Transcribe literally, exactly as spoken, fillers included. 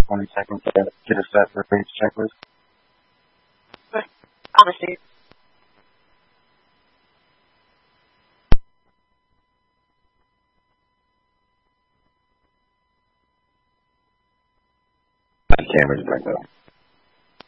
twenty seconds to get a set for each checklist. I'll receive. My camera's back up.